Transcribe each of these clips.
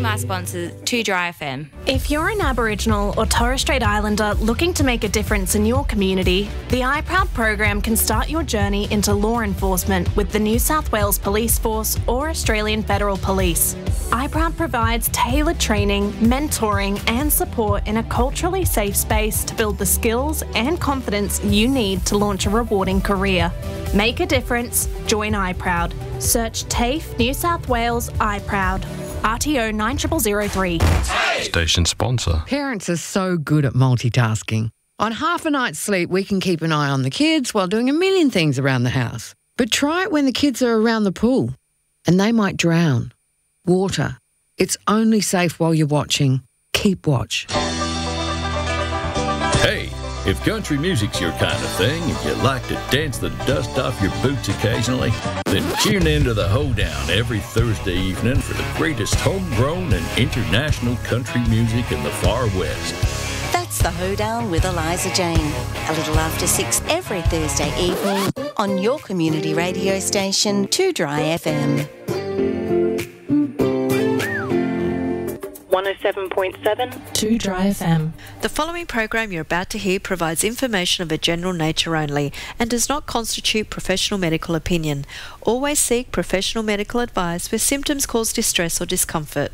our sponsor, 2Dry FM. If you're an Aboriginal or Torres Strait Islander looking to make a difference in your community, the iProud program can start your journey into law enforcement with the New South Wales Police Force or Australian Federal Police. iProud provides tailored training, mentoring and support in a culturally safe space to build the skills and confidence you need to launch a rewarding career. Make a difference. Join iProud. Search TAFE New South Wales iProud. RTO 90003. Station sponsor. Parents are so good at multitasking. On half a night's sleep, we can keep an eye on the kids while doing a million things around the house. But try it when the kids are around the pool and they might drown. Water. It's only safe while you're watching. Keep watch. Hey, if country music's your kind of thing and you like to dance the dust off your boots occasionally, then tune in to The Hoedown every Thursday evening for the greatest homegrown and international country music in the far west. That's The Hoedown with Eliza Jane. A little after 6 every Thursday evening on your community radio station, 2Dry FM. 107.7 2Dry FM. The following program you're about to hear provides information of a general nature only and does not constitute professional medical opinion. Always seek professional medical advice where symptoms cause distress or discomfort.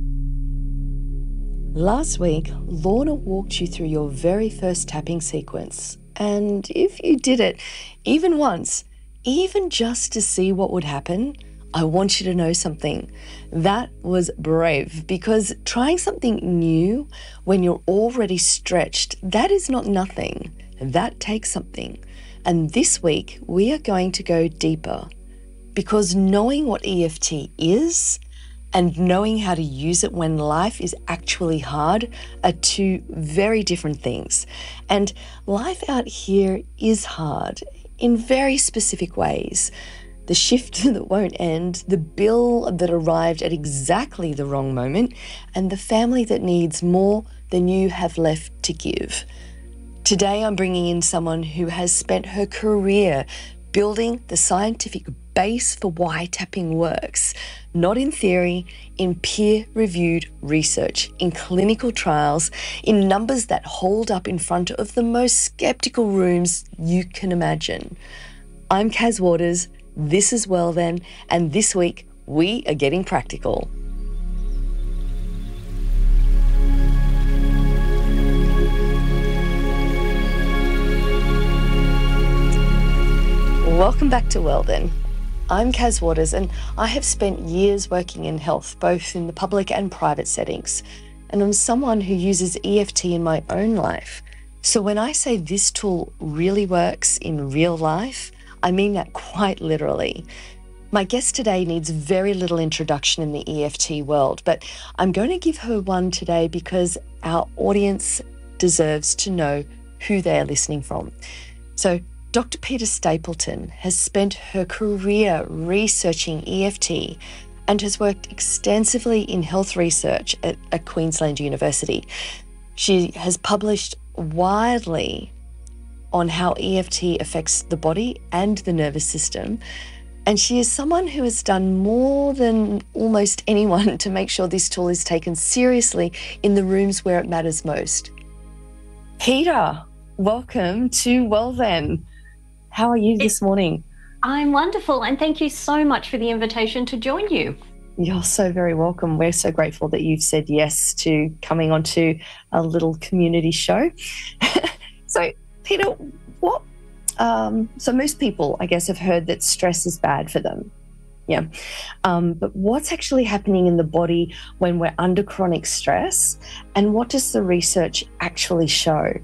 Last week, Lorna walked you through your very first tapping sequence. And if you did it even once, even just to see what would happen, I want you to know something. That was brave, because trying something new when you're already stretched, that is not nothing. That takes something. And this week, we are going to go deeper, because knowing what EFT is and knowing how to use it when life is actually hard are two very different things. And life out here is hard in very specific ways. The shift that won't end, the bill that arrived at exactly the wrong moment, and the family that needs more than you have left to give. Today, I'm bringing in someone who has spent her career building the scientific base for why tapping works, not in theory, in peer-reviewed research, in clinical trials, in numbers that hold up in front of the most skeptical rooms you can imagine. I'm Kaz Waters. This is Well Then, and this week we are getting practical. Welcome back to Well Then. I'm Kaz Waters, and I have spent years working in health, both in the public and private settings. And I'm someone who uses EFT in my own life. So when I say this tool really works in real life, I mean that quite literally. My guest today needs very little introduction in the EFT world, but I'm going to give her one today because our audience deserves to know who they are listening from. So Dr. Peta Stapleton has spent her career researching EFT and has worked extensively in health research at Queensland University. She has published widely on how EFT affects the body and the nervous system. And she is someone who has done more than almost anyone to make sure this tool is taken seriously in the rooms where it matters most. Peta, welcome to Well Then. How are you this morning? I'm wonderful, and thank you so much for the invitation to join you. You're so very welcome. We're so grateful that you've said yes to coming onto a little community show. So, Peta, so most people, I guess, have heard that stress is bad for them. Yeah. But what's actually happening in the body when we're under chronic stress, and what does the research actually show?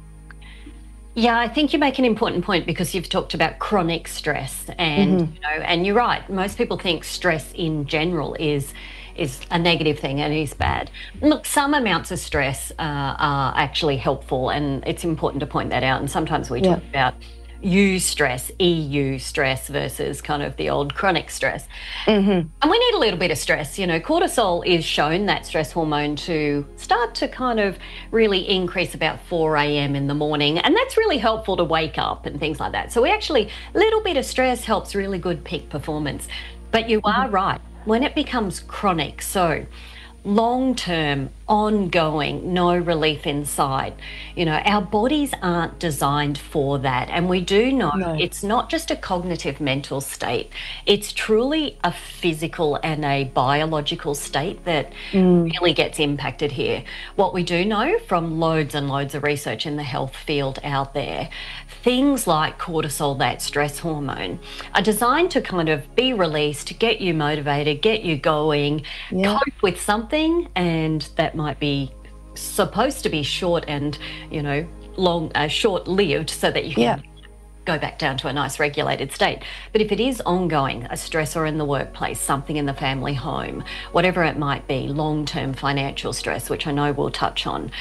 Yeah, I think you make an important point because you've talked about chronic stress, and and you're right. Most people think stress in general is a negative thing and is bad. Look, some amounts of stress are actually helpful, and it's important to point that out. And sometimes we talk about EU stress versus kind of the old chronic stress. And we need a little bit of stress. You know, cortisol is shown, that stress hormone, to start to kind of really increase about 4 a.m. in the morning. And that's really helpful to wake up and things like that. So we actually, a little bit of stress helps really good peak performance. But you are right, when it becomes chronic. So long-term, ongoing, no relief inside. You know, our bodies aren't designed for that. And we do know it's not just a cognitive mental state. It's truly a physical and a biological state that really gets impacted here. What we do know from loads and loads of research in the health field out there, things like cortisol, that stress hormone, are designed to kind of be released, get you motivated, get you going, cope with something, and that might be supposed to be short and, you know, short-lived, so that you can go back down to a nice regulated state. But if it is ongoing, a stressor in the workplace, something in the family home, whatever it might be, long-term financial stress, which I know we'll touch on,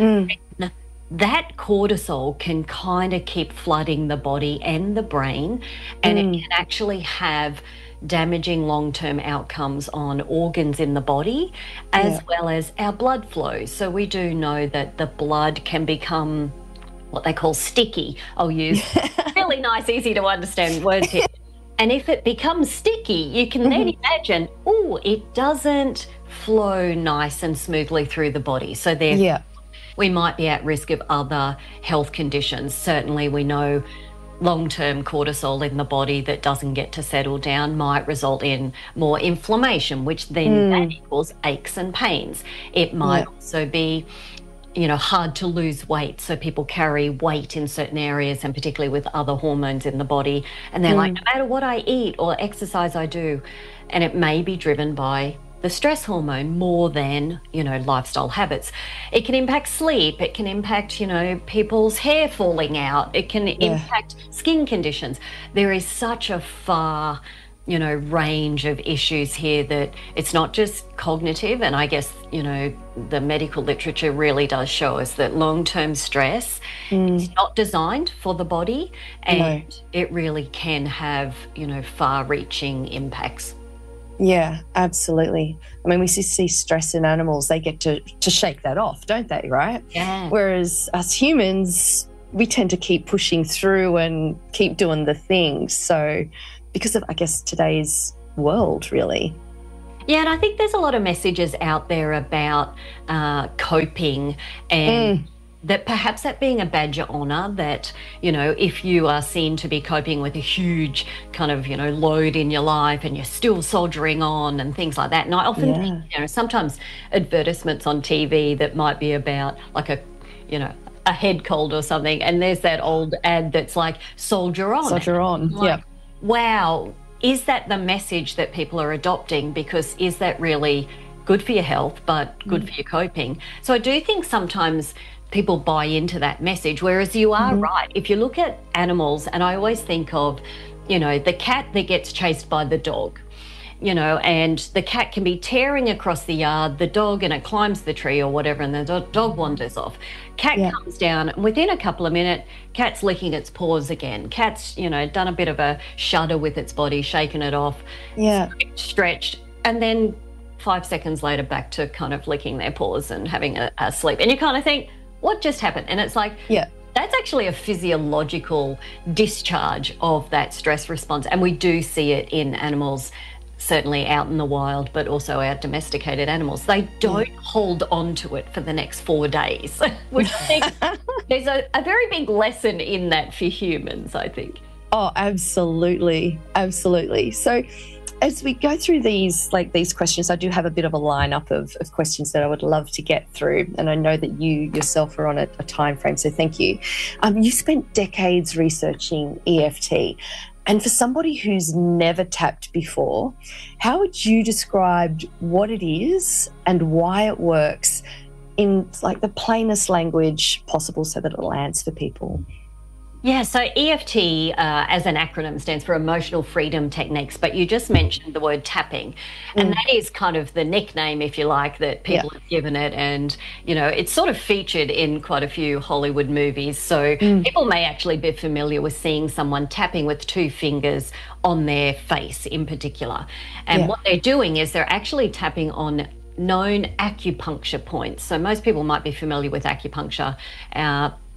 that cortisol can kind of keep flooding the body and the brain, and it can actually have damaging long-term outcomes on organs in the body, as well as our blood flow. So we do know that the blood can become what they call sticky. I'll use really nice, easy to understand words here. And if it becomes sticky, you can then imagine, it doesn't flow nice and smoothly through the body. So therefore, we might be at risk of other health conditions. Certainly we know long-term cortisol in the body that doesn't get to settle down might result in more inflammation, which then that equals aches and pains. It might also be, you know, hard to lose weight. So people carry weight in certain areas, and particularly with other hormones in the body. And they're like, no matter what I eat or exercise I do, and it may be driven by the stress hormone more than, you know, lifestyle habits. It can impact sleep. It can impact, you know, people's hair falling out. It can impact skin conditions. There is such a far, you know, range of issues here that it's not just cognitive. And I guess, you know, the medical literature really does show us that long-term stress is not designed for the body, and it really can have, you know, far-reaching impacts. Yeah, absolutely. I mean, we see stress in animals, they get to shake that off, don't they, right? Yeah. Whereas us humans, we tend to keep pushing through and keep doing the things. So because of, I guess, today's world, really. Yeah, and I think there's a lot of messages out there about coping, and that perhaps that being a badge of honour, that, you know, if you are seen to be coping with a huge kind of, you know, load in your life and you're still soldiering on and things like that. And I often think, you know, sometimes advertisements on TV that might be about like a, you know, a head cold or something, and there's that old ad that's like, soldier on. Soldier on, like, wow, is that the message that people are adopting? Because is that really good for your health, but good for your coping? So I do think sometimes people buy into that message, whereas you are right. If you look at animals, and I always think of, you know, the cat that gets chased by the dog, you know, and the cat can be tearing across the yard, the dog, and it climbs the tree or whatever, and the dog wanders off. Cat comes down, and within a couple of minutes, cat's licking its paws again. Cat's, you know, done a bit of a shudder with its body, shaking it off, stretched, and then 5 seconds later back to kind of licking their paws and having a sleep. And you kind of think, what just happened? And it's like, that's actually a physiological discharge of that stress response. And we do see it in animals, certainly out in the wild, but also our domesticated animals. They don't hold on to it for the next 4 days, which I think there's a very big lesson in that for humans, I think. Oh, absolutely. Absolutely. So as we go through these questions, I do have a bit of a lineup of questions that I would love to get through. And I know that you yourself are on a time frame, so thank you. You spent decades researching EFT. And for somebody who's never tapped before, how would you describe what it is and why it works in like the plainest language possible so that it lands for people? Yeah, so EFT as an acronym stands for Emotional Freedom Techniques, but you just mentioned the word tapping, and that is kind of the nickname, if you like, that people have given it. And, you know, it's sort of featured in quite a few Hollywood movies. So people may actually be familiar with seeing someone tapping with 2 fingers on their face in particular. And what they're doing is they're actually tapping on known acupuncture points. So most people might be familiar with acupuncture.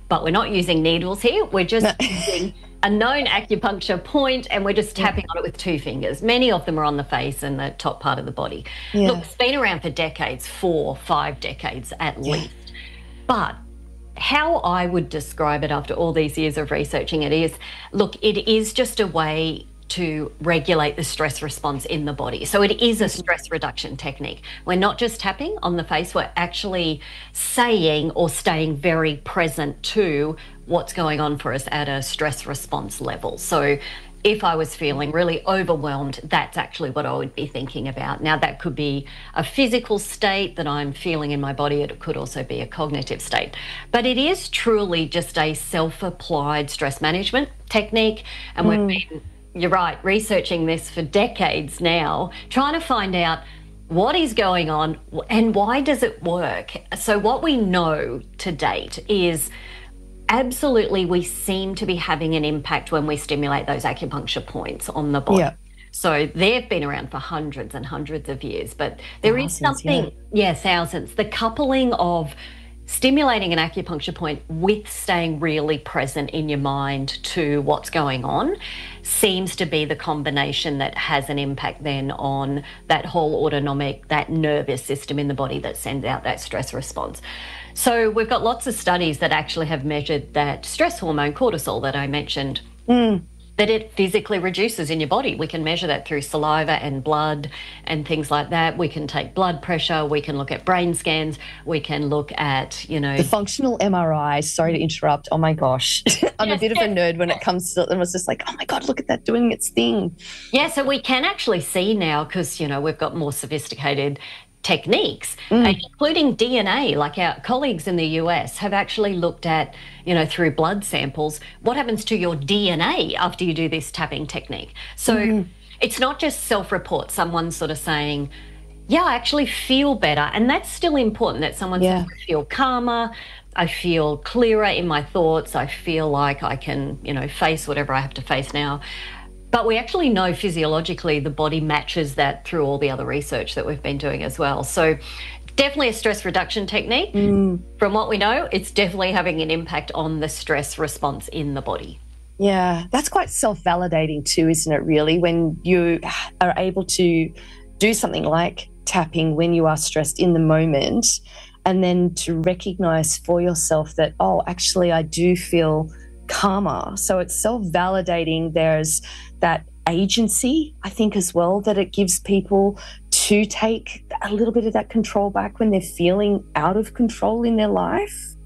but we're not using needles here. We're just using a known acupuncture point, and we're just tapping on it with 2 fingers. Many of them are on the face and the top part of the body. Yeah. Look, it's been around for decades, 4, 5 decades at least. But how I would describe it after all these years of researching it is, look, it is just a way to regulate the stress response in the body. So it is a stress reduction technique. We're not just tapping on the face, we're actually saying or staying very present to what's going on for us at a stress response level. So if I was feeling really overwhelmed, that's actually what I would be thinking about. Now, that could be a physical state that I'm feeling in my body. It could also be a cognitive state. But it is truly just a self-applied stress management technique. And we've been, you're right, researching this for decades now, trying to find out what is going on and why does it work. So what we know to date is absolutely we seem to be having an impact when we stimulate those acupuncture points on the body. Yeah. So they've been around for hundreds and hundreds of years, but there is something, thousands. The coupling of stimulating an acupuncture point with staying really present in your mind to what's going on seems to be the combination that has an impact then on that whole autonomic, that nervous system in the body that sends out that stress response. So we've got lots of studies that actually have measured that stress hormone, cortisol, that I mentioned, that it physically reduces in your body. We can measure that through saliva and blood and things like that. We can take blood pressure. We can look at brain scans. We can look at, the functional MRI. Sorry to interrupt. Oh my gosh. I'm a bit of a nerd when it comes to it. And was just like, oh my God, look at that doing its thing. Yeah, so we can actually see now because, we've got more sophisticated techniques, including DNA. Like our colleagues in the US have actually looked at, through blood samples, what happens to your DNA after you do this tapping technique. So it's not just self-report, someone sort of saying, yeah, I actually feel better. And that's still important, that someone says, I feel calmer, I feel clearer in my thoughts, I feel like I can, face whatever I have to face now. But we actually know physiologically the body matches that through all the other research that we've been doing as well. So definitely a stress reduction technique. From what we know, it's definitely having an impact on the stress response in the body. Yeah, that's quite self-validating too, isn't it, really, when you are able to do something like tapping when you are stressed in the moment, and then to recognise for yourself that, oh, actually I do feel calmer. So it's self-validating. There's that agency, I think, as well, that it gives people to take a little bit of that control back when they're feeling out of control in their life.